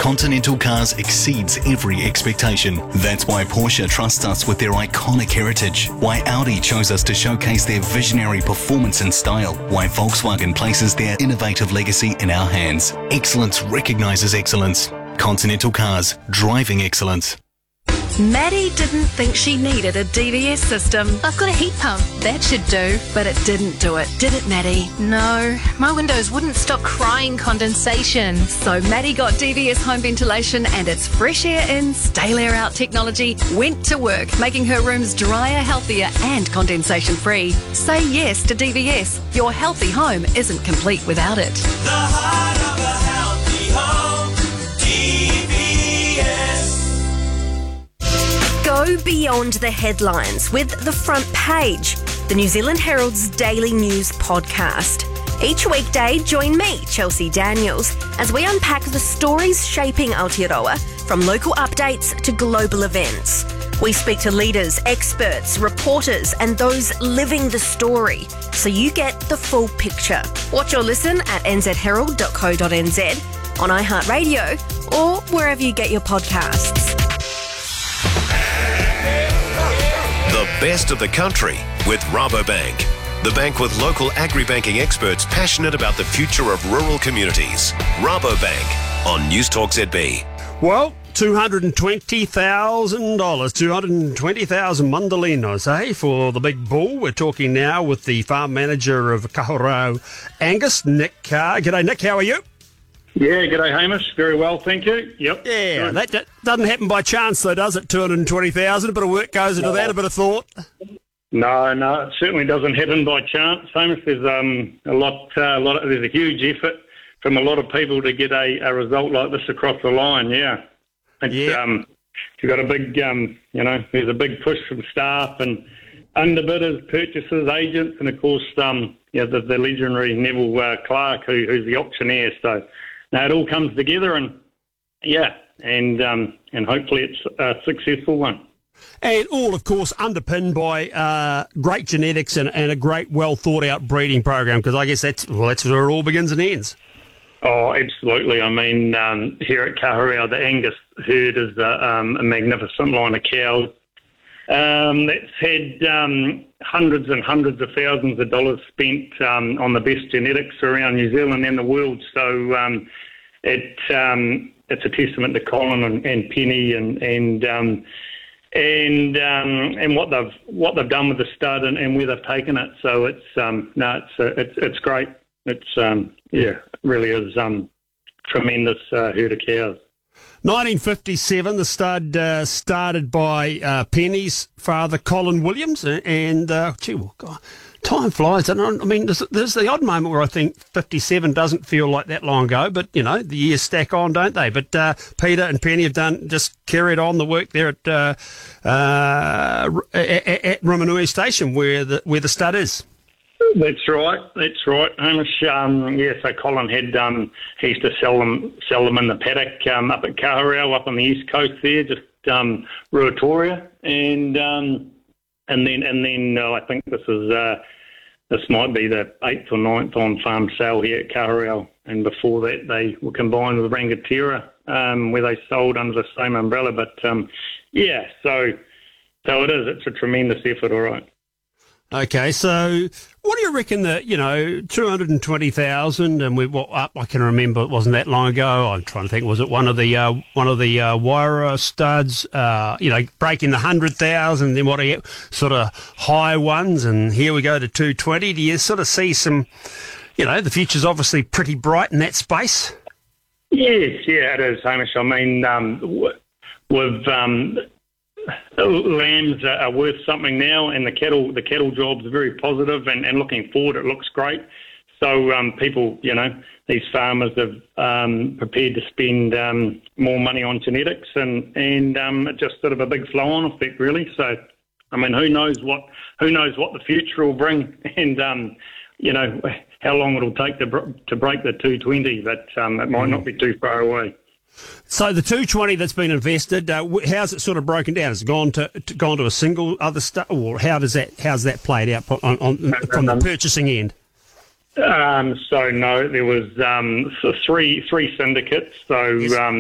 Continental Cars exceeds every expectation. That's why Porsche trusts us with their iconic heritage. Why Audi chose us to showcase their visionary performance and style. Why Volkswagen places their innovative legacy in our hands. Excellence recognises excellence. Continental Cars, driving excellence. Maddie didn't think she needed a DVS system. I've got a heat pump. That should do. But it didn't do it, did it, Maddie? No, my windows wouldn't stop crying condensation. So Maddie got DVS home ventilation and its fresh air in, stale air out technology went to work, making her rooms drier, healthier and condensation free. Say yes to DVS. Your healthy home isn't complete without it. The heart of a healthy home, DVS. Go beyond the headlines with The Front Page, the New Zealand Herald's daily news podcast. Each weekday, join me, Chelsea Daniels, as we unpack the stories shaping Aotearoa, from local updates to global events. We speak to leaders, experts, reporters and those living the story, so you get the full picture. Watch or listen at nzherald.co.nz, on iHeartRadio or wherever you get your podcasts. The best of the country with Rabobank, the bank with local agri-banking experts passionate about the future of rural communities. Rabobank on News Talk ZB. Well, $220,000, 220,000 mandolinos, for the big bull. We're talking now with the farm manager of Kahorau Angus, Nick Carr. G'day, Nick. How are you? Yeah, g'day Hamish. Very well, thank you. Yep. Yeah, that doesn't happen by chance though, does it? 220,000, a bit of work goes into that, a bit of thought. No, it certainly doesn't happen by chance, Hamish. There's there's a huge effort from a lot of people to get a result like this across the line. Yeah, you've got a big, there's a big push from staff and underbidders, purchasers, agents, and of course, the legendary Neville Clark, who's the auctioneer. So. Now it all comes together, and hopefully it's a successful one. And all, of course, underpinned by great genetics and a great, well thought out breeding program. Because I guess that's where it all begins and ends. Oh, absolutely. I mean, here at Kahorau, the Angus herd is a magnificent line of cows. That's had hundreds and hundreds of thousands of dollars spent on the best genetics around New Zealand and the world. So it's a testament to Colin and Penny and what they've done with the stud and where they've taken it. So it's great. It's it really is tremendous herd of cows. 1957, the stud started by Penny's father, Colin Williams, and God, time flies. And I mean, there's the odd moment where I think 57 doesn't feel like that long ago, but the years stack on, don't they? But Peter and Penny have just carried on the work there at Rumanui Station, where the stud is. That's right, Hamish. So Colin he used to sell them in the paddock up at Kahorau, up on the east coast there, just Ruatoria, and then I think this might be the 8th or 9th on-farm sale here at Kahorau, and before that they were combined with Rangatira, where they sold under the same umbrella. But so it is. It's a tremendous effort, all right. Okay, so what do you reckon that 220,000, and I can remember it wasn't that long ago. I'm trying to think, was it one of the Waira studs? Breaking the 100,000, then what are you sort of high ones, and here we go to 220. Do you sort of see some? The future's obviously pretty bright in that space. Yes, yeah, it is, Hamish. I mean, with lambs are worth something now, and the cattle job's very positive, and looking forward, it looks great. So people, these farmers have prepared to spend more money on genetics, and just sort of a big flow-on effect, really. So, I mean, who knows what the future will bring, and how long it'll take to break the 220, but it might not be too far away. So the 220 that's been invested, how's it sort of broken down? Has it gone to a single other stuff, or how's that played out from the purchasing end? So no, there was three syndicates. So yes.